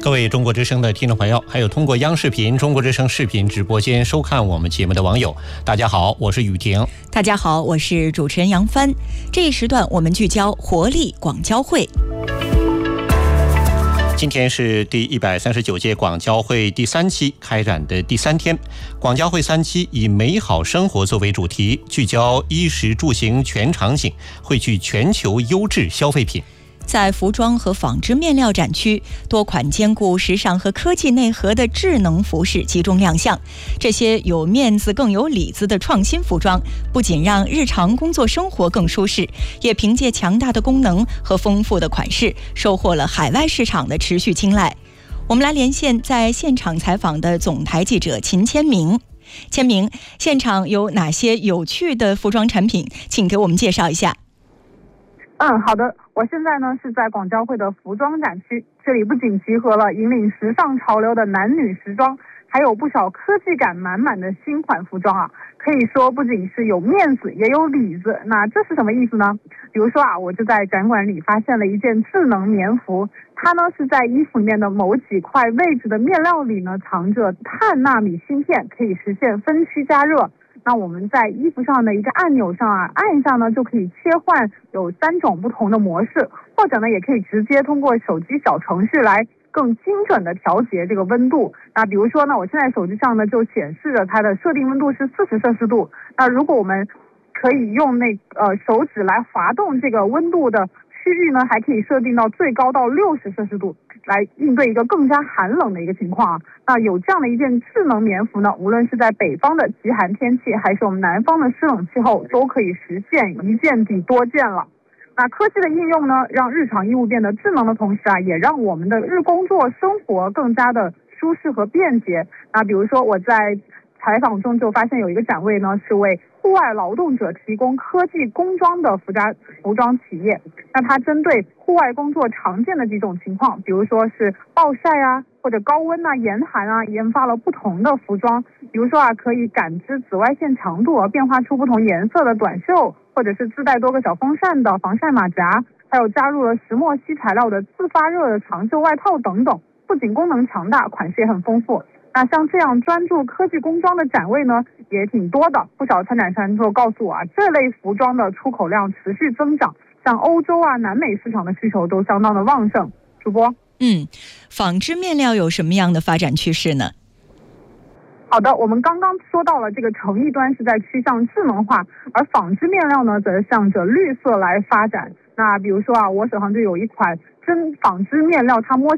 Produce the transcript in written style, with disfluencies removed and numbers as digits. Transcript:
各位中国之声的听众朋友，还有通过央视频、中国之声视频直播间收看我们节目的网友，大家好，我是雨婷。 大家好，我是主持人杨帆。这一时段我们聚焦活力广交会。 今天是第139届广交会第3期开展的第3天。广交会3期以美好生活作为主题，聚焦衣食住行全场景，汇聚全球优质消费品。 在服装和纺织面料展区，多款兼顾时尚和科技内核的智能服饰集中亮相。这些有面子更有里子的创新服装，不仅让日常工作生活更舒适，也凭借强大的功能和丰富的款式，收获了海外市场的持续青睐。我们来连线在现场采访的总台记者秦千明。千明，现场有哪些有趣的服装产品？请给我们介绍一下。 好的，我现在呢是在广交会的服装展区，这里不仅集合了引领时尚潮流的男女时装，还有不少科技感满满的新款服装啊，可以说不仅是有面子也有里子。那这是什么意思呢？比如说我就在展馆里发现了一件智能棉服，它呢是在衣服里面的某几块位置的面料里呢藏着碳纳米芯片，可以实现分区加热。那我们在衣服上的一个按钮上按一下呢，就可以切换有3种不同的模式，或者呢也可以直接通过手机小程序来更精准的调节这个温度。那比如说呢，我现在手机上呢就显示着它的设定温度是40摄氏度。那如果我们可以用手指来滑动这个温度的区域呢，还可以设定到最高到60摄氏度，来应对一个更加寒冷的一个情况。那有这样的一件智能棉服呢，无论是在北方的极寒天气，还是我们南方的湿冷气候，都可以实现一件抵多件了。那科技的应用呢，让日常衣物变得智能的同时也让我们的日工作生活更加的舒适和便捷。那比如说我在采访中就发现有一个展位呢，是为户外劳动者提供科技工装的服装企业。那它针对户外工作常见的几种情况，比如说是暴晒或者高温严寒研发了不同的服装。比如说可以感知紫外线强度变化出不同颜色的短袖，或者是自带多个小风扇的防晒马甲，还有加入了石墨烯材料的自发热的长袖外套等等。不仅功能强大，款式也很丰富。那像这样专注科技工装的展位呢，也挺多的。不少参展商就告诉我这类服装的出口量持续增长，像欧洲南美市场的需求都相当的旺盛。主播， 纺织面料有什么样的发展趋势呢？ 好的，我们刚刚说到了这个成衣端是在趋向智能化，而纺织面料呢，则向着绿色来发展。那比如说我手上就有一款真纺织面料，它摸